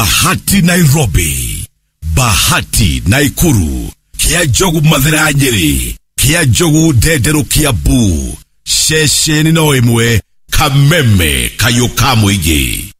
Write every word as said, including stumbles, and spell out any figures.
Bahati Nairobi, Bahati Naikuru, Kia Jogu Mathira Nyeri, Kia Jogu Dedero Kiambu, Sheshe Nino Imwe, Kameme Kayoka Muigi.